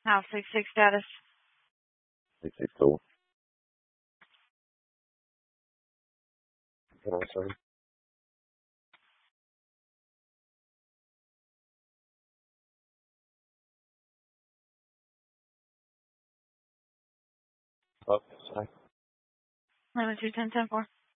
House 66 status. 664. Can I say? Okay, sorry. 11 2 10 10 4.